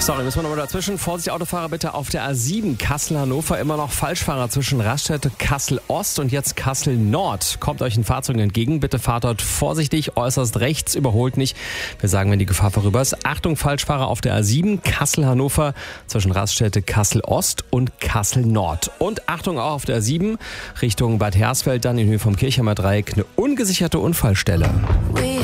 Sorry, müssen wir nochmal dazwischen. Vorsicht, Autofahrer bitte auf der A7 Kassel-Hannover. Immer noch Falschfahrer zwischen Raststätte Kassel-Ost und jetzt Kassel-Nord. Kommt euch ein Fahrzeug entgegen. Bitte fahrt dort vorsichtig, äußerst rechts, überholt nicht. Wir sagen, wenn die Gefahr vorüber ist. Achtung, Falschfahrer auf der A7 Kassel-Hannover zwischen Raststätte Kassel-Ost und Kassel-Nord. Und Achtung auch auf der A7 Richtung Bad Hersfeld, dann in Höhe vom Kirchheimer Dreieck eine ungesicherte Unfallstelle.